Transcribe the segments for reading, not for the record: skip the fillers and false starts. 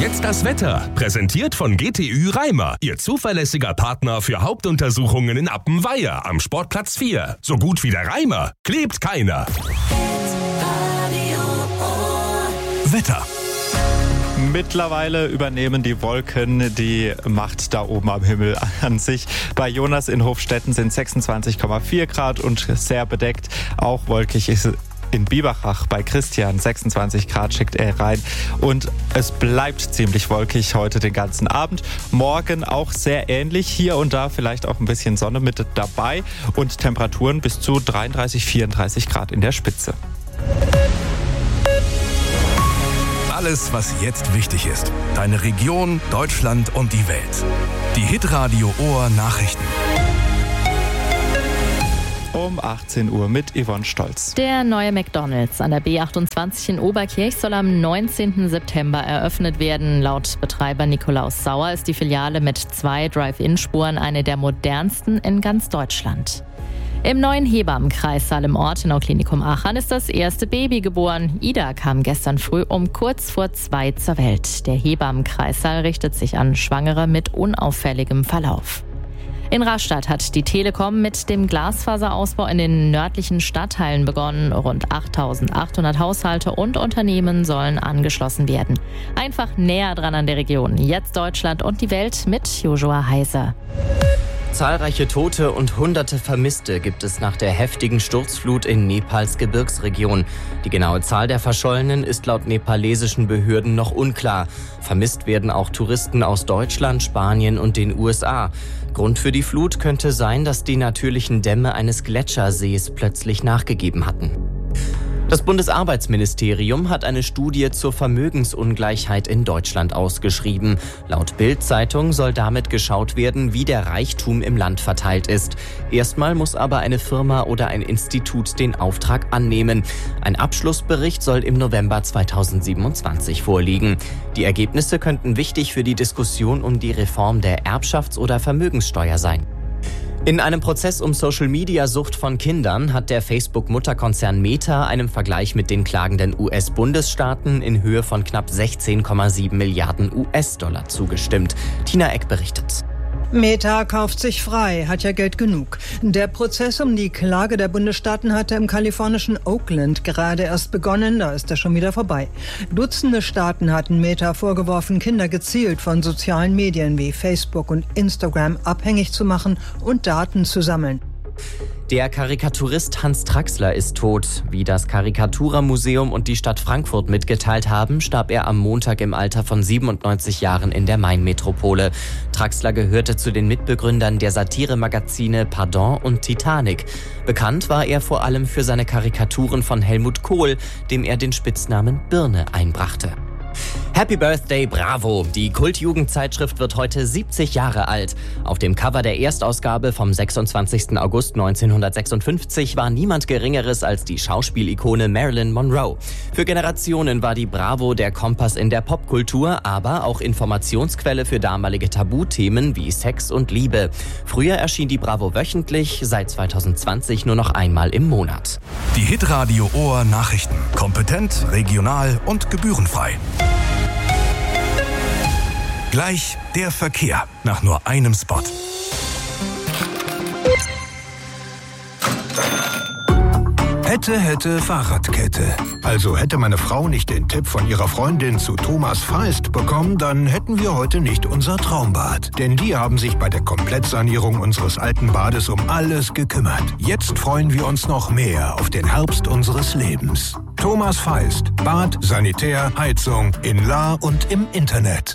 Jetzt das Wetter, präsentiert von GTÜ Reimer, Ihr zuverlässiger Partner für Hauptuntersuchungen in Appenweier am Sportplatz 4. So gut wie der Reimer, klebt keiner. Wetter. Mittlerweile übernehmen die Wolken die Macht da oben am Himmel an sich. Bei Jonas in Hofstetten sind 26,4 Grad und sehr bedeckt. Auch wolkig ist in Biberach bei Christian, 26 Grad schickt er rein. Und es bleibt ziemlich wolkig heute den ganzen Abend. Morgen auch sehr ähnlich. Hier und da vielleicht auch ein bisschen Sonne mit dabei. Und Temperaturen bis zu 33, 34 Grad in der Spitze. Alles, was jetzt wichtig ist. Deine Region, Deutschland und die Welt. Die Hitradio Ohr Nachrichten. Um 18 Uhr mit Yvonne Stolz. Der neue McDonald's an der B28 in Oberkirch soll am 19. September eröffnet werden. Laut Betreiber Nikolaus Sauer ist die Filiale mit 2 Drive-In-Spuren eine der modernsten in ganz Deutschland. Im neuen Hebammenkreissaal im Ortenau-Klinikum Aachen ist das erste Baby geboren. Ida kam gestern früh um kurz vor 2 zur Welt. Der Hebammenkreissaal richtet sich an Schwangere mit unauffälligem Verlauf. In Rastatt hat die Telekom mit dem Glasfaserausbau in den nördlichen Stadtteilen begonnen. Rund 8.800 Haushalte und Unternehmen sollen angeschlossen werden. Einfach näher dran an der Region. Jetzt Deutschland und die Welt mit Joshua Heiser. Zahlreiche Tote und Hunderte Vermisste gibt es nach der heftigen Sturzflut in Nepals Gebirgsregion. Die genaue Zahl der Verschollenen ist laut nepalesischen Behörden noch unklar. Vermisst werden auch Touristen aus Deutschland, Spanien und den USA. Grund für die Flut könnte sein, dass die natürlichen Dämme eines Gletschersees plötzlich nachgegeben hatten. Das Bundesarbeitsministerium hat eine Studie zur Vermögensungleichheit in Deutschland ausgeschrieben. Laut Bild-Zeitung soll damit geschaut werden, wie der Reichtum im Land verteilt ist. Erstmal muss aber eine Firma oder ein Institut den Auftrag annehmen. Ein Abschlussbericht soll im November 2027 vorliegen. Die Ergebnisse könnten wichtig für die Diskussion um die Reform der Erbschafts- oder Vermögenssteuer sein. In einem Prozess um Social-Media-Sucht von Kindern hat der Facebook-Mutterkonzern Meta einem Vergleich mit den klagenden US-Bundesstaaten in Höhe von knapp 16,7 Milliarden US-Dollar zugestimmt. Tina Eck berichtet. Meta kauft sich frei, hat ja Geld genug. Der Prozess um die Klage der Bundesstaaten hatte im kalifornischen Oakland gerade erst begonnen, da ist er schon wieder vorbei. Dutzende Staaten hatten Meta vorgeworfen, Kinder gezielt von sozialen Medien wie Facebook und Instagram abhängig zu machen und Daten zu sammeln. Der Karikaturist Hans Traxler ist tot. Wie das Karikatura-Museum und die Stadt Frankfurt mitgeteilt haben, starb er am Montag im Alter von 97 Jahren in der Main-Metropole. Traxler gehörte zu den Mitbegründern der Satire-Magazine Pardon und Titanic. Bekannt war er vor allem für seine Karikaturen von Helmut Kohl, dem er den Spitznamen Birne einbrachte. Happy Birthday, Bravo! Die Kultjugendzeitschrift wird heute 70 Jahre alt. Auf dem Cover der Erstausgabe vom 26. August 1956 war niemand Geringeres als die Schauspielikone Marilyn Monroe. Für Generationen war die Bravo der Kompass in der Popkultur, aber auch Informationsquelle für damalige Tabuthemen wie Sex und Liebe. Früher erschien die Bravo wöchentlich, seit 2020 nur noch einmal im Monat. Die Hitradio Ohr Nachrichten. Kompetent, regional und gebührenfrei. Gleich der Verkehr nach nur einem Spot. Hätte Fahrradkette. Also hätte meine Frau nicht den Tipp von ihrer Freundin zu Thomas Feist bekommen, dann hätten wir heute nicht unser Traumbad. Denn die haben sich bei der Komplettsanierung unseres alten Bades um alles gekümmert. Jetzt freuen wir uns noch mehr auf den Herbst unseres Lebens. Thomas Feist. Bad, Sanitär, Heizung in La und im Internet.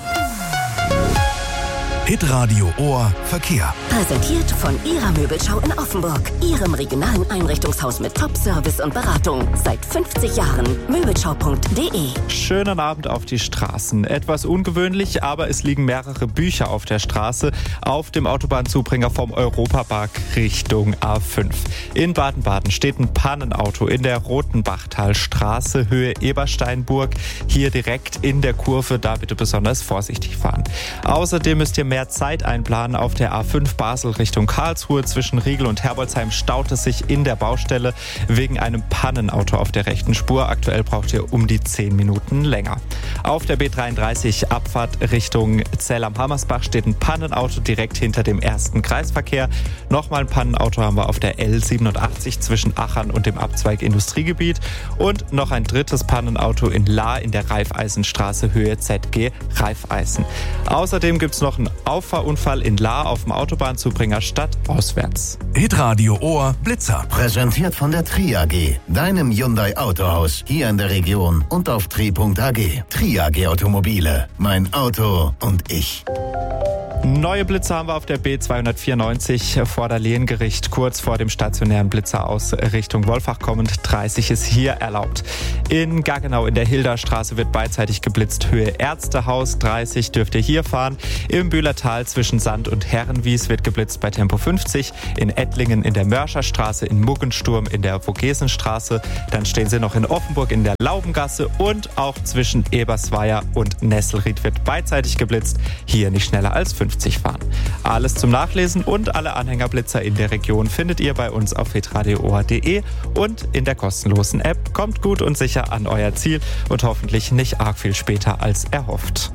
Hitradio Ohr Verkehr. Präsentiert von Ihrer Möbelschau in Offenburg. Ihrem regionalen Einrichtungshaus mit Top-Service und Beratung. Seit 50 Jahren. Möbelschau.de. Schönen Abend auf die Straßen. Etwas ungewöhnlich, aber es liegen mehrere Bücher auf der Straße auf dem Autobahnzubringer vom Europapark Richtung A5. In Baden-Baden steht ein Pannenauto in der Rotenbachtalstraße, Höhe Ebersteinburg. Hier direkt in der Kurve, da bitte besonders vorsichtig fahren. Außerdem müsst ihr mehr Zeit einplanen. Auf der A5 Basel Richtung Karlsruhe zwischen Riegel und Herbolzheim staut es sich in der Baustelle wegen einem Pannenauto auf der rechten Spur. Aktuell braucht ihr um die 10 Minuten länger. Auf der B33 Abfahrt Richtung Zell am Hammersbach steht ein Pannenauto direkt hinter dem ersten Kreisverkehr. Nochmal ein Pannenauto haben wir auf der L87 zwischen Achern und dem Abzweig Industriegebiet. Und noch ein drittes Pannenauto in Lahr in der Raiffeisenstraße Höhe ZG Raiffeisen. Außerdem gibt es noch einen Auffahrunfall in Lahr auf dem Autobahnzubringer stadtauswärts. Hitradio Ohr Blitzer. Präsentiert von der Tri AG, deinem Hyundai Autohaus hier in der Region und auf tri.ag. Tri AG Automobile, mein Auto und ich. Neue Blitzer haben wir auf der B294 vor der Lehengericht, kurz vor dem stationären Blitzer aus Richtung Wolfach kommend. 30 ist hier erlaubt. In Gaggenau in der Hilderstraße wird beidseitig geblitzt. Höhe Ärztehaus, 30 dürft ihr hier fahren. Im Bühlertal zwischen Sand und Herrenwies wird geblitzt bei Tempo 50. In Ettlingen in der Mörcherstraße, in Muggensturm in der Vogesenstraße. Dann stehen sie noch in Offenburg in der Laubengasse und auch zwischen Ebersweier und Nesselried wird beidseitig geblitzt. Hier nicht schneller als 50 fahren. Alles zum Nachlesen und alle Anhängerblitzer in der Region findet ihr bei uns auf hitradioohr.de und in der kostenlosen App. Kommt gut und sicher an euer Ziel und hoffentlich nicht arg viel später als erhofft.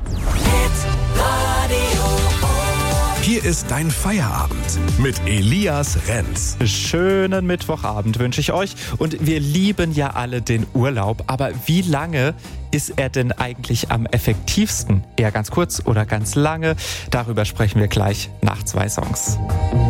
Hier ist dein Feierabend mit Elias Renz. Schönen Mittwochabend wünsche ich euch. Und wir lieben ja alle den Urlaub. Aber wie lange ist er denn eigentlich am effektivsten? Eher ganz kurz oder ganz lange? Darüber sprechen wir gleich nach 2 Songs.